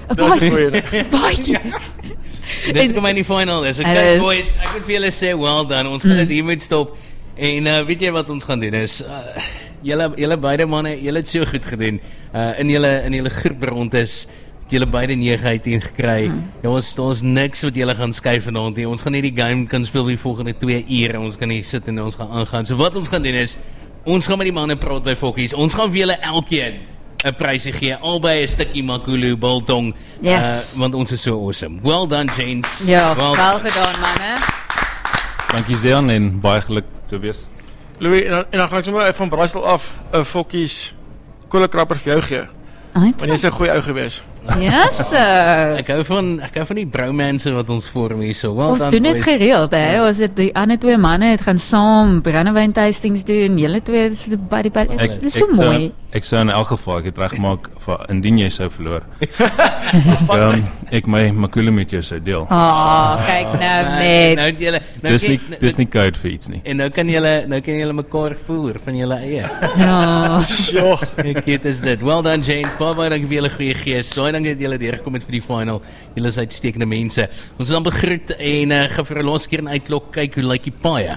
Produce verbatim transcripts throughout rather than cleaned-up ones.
Baie, baie. Dis kom in die final is. Okay, boys, ek moet vir julle sê, well done. Ons gaan dit hier moet stop. En uh, weet jy wat ons gaan doen is, uh, julle, julle beide manne, julle het so goed gedoen. Uh, in julle, in julle groep rond is, julle beide nege uit tien gekry. Hmm. Ja, ons, ons niks wat julle gaan skuif vanaand nie. Ons gaan nie die game kan speel die volgende twee uur en ons kan nie sit en ons gaan aangaan. So wat ons gaan doen is, ons gaan met die manne praat by Fokkies. Ons gaan vir julle elkeen 'n prysie gee. Albei 'n stukkie makulu biltong. Yes. Uh, want ons is so awesome. Well done, gents. Ja, well, wel gedaan, manne. Dankie Zean en baie geluk te wees. Louis, en dan, en dan gaan ek sommer van Braaisel af 'n Fokkies kolekrapper vir jou gee. Want jy is 'n goeie ou gewees. Ja, so. Ek hou van ek hou van die bromance wat ons vorm hier so. Well ons done, doen dit boys. gereeld, hè. Ons het die ander twee manne het gaan saam brandewyn tastings doen. Julle twee is by die by. Dit is so mooi. Sou, ek sou in elk geval ek het reggemaak vir indien jy sou verloor. um, ek my makule met jou sou deel. Ah, oh, kyk nou net. Nou het julle nou Dis ken- nie dis nie koud vir iets nie. En nou kan julle nou kan julle mekaar voer van julle eie. Ja. Sjoe. Ek weet is dit. Well done, James. Baie baie dankie vir julle goeie gees. Baie dankie dat julle deurgekom het vir die final. Julle is uitstekende mense. Ons wil dan begroet en uh, gaan vir 'n laaste keer 'n uitklok kyk hoe lyk die paai.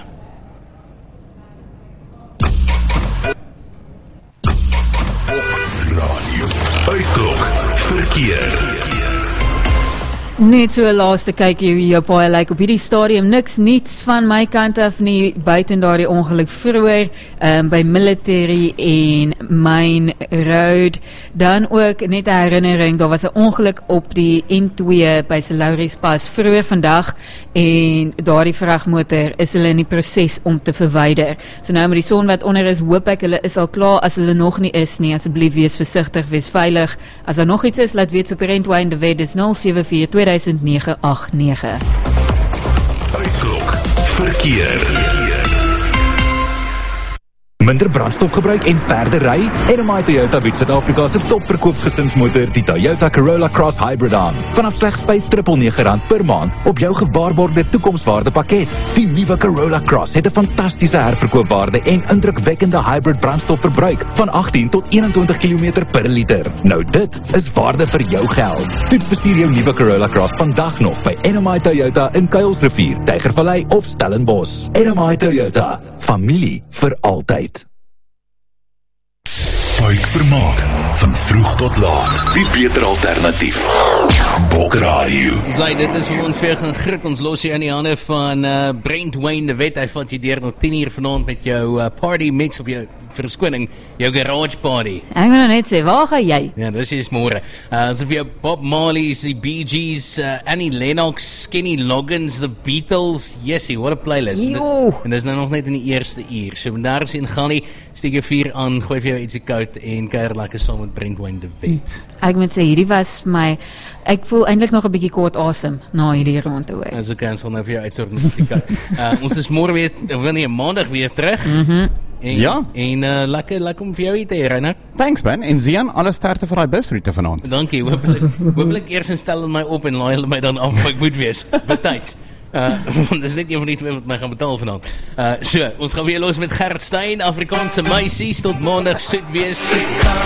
Radio Uitklok verkeer. Net so 'n laaste kykie hoe jou paai lyk op hierdie stadium. Niks niets van my kant af nie, buiten daardie ongeluk vroeër um, by Military en Main Road. Dan ook net 'n herinnering, daar was 'n ongeluk op die N twee by Salauriespas vroeër vandag en daardie vragmotor is hulle in die proses om te verwyder. So nou met die son wat onder is, hoop ek hulle is al klaar. As hulle nog nie is nie, asseblief wees versigtig, wees veilig. As daar nog iets is, laat weet vir Brandwyn de Wet, dis nul sewe vier twee nege agt nege. Uitklok verkeer. Minder brandstofgebruik en verder ry? N M I Toyota bied Suid-Afrika se topverkoopsgesinsmotor, die Toyota Corolla Cross Hybrid aan. Vanaf slegs vyf nege nege rand per maand op jou gewaarborgde toekomswaarde pakket. Die nuwe Corolla Cross het 'n fantastiese herverkoopwaarde en indrukwekkende hybrid brandstofverbruik van agttien tot eenentwintig kilometer per liter. Nou dit is waarde vir jou geld. Toets bestuur jou nuwe Corolla Cross vandag nog by N M I Toyota in Kuilsrivier, Tygervallei of Stellenbosch. N M I Toyota, familie vir altyd. Buik vermaak van vroeg tot laat. Die beter alternatief. Bok Radio. Sy, dit is vir ons weer gaan groet. Ons los jy in die hande van uh, Brandwyn de Wet. Hy vat jy deur tot tien uur vanaand met jou uh, party mix of jou verskoning, jou garage party. Ek wil nou net sê, waar gaan jy? Ja, dis is môre. Uh, so vir jou Bob Marley's, die Bee Gees, uh, Annie Lennox, Kenny Loggins, the Beatles. Yes, what a playlist. Jo. En dis nou nog net in die eerste uur. So daar is en gaan nie, steek jy vier aan, gooi vir jou ietsie koud en kuier lekker saam met Brandwyn de Wet. Ek moet sê, hierdie was my, ek voel eintlik nog 'n bietjie kort asem na hierdie rond te hoor. As ek kan sal nou vir jou uitsort musiek. uh, ons is môre weer, of nee, maandag weer terug. Mhm. En, Ja. En uh, lekker, lekker om vir jou hier te hê, Reinhard. Thanks man, en Zian, alle sterkte vir daai busroute vanaand. Dankie, hopelik, hopelik eers instel hulle my op en laai hulle my dan af, ek moet wees, betyds. Uh, want dis net een van die twee wat my gaan betaal vanaand. Uh, so, ons gaan weer los met Gerrit Stein, Afrikaanse meisies, tot maandag soet wees.